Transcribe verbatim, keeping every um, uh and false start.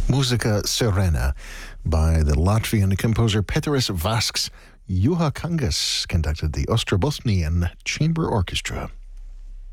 Musica Serena by the Latvian composer Peteris Vasks. Juha Kangas conducted the Ostrobotnian Chamber Orchestra.